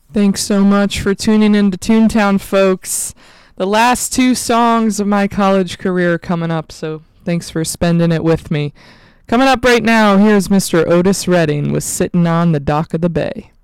Thanks so much for tuning in to Toontown, folks. The last two songs of my college career are coming up, so thanks for spending it with me. Coming up right now, here's Mr. Otis Redding with Sitting on the Dock of the Bay.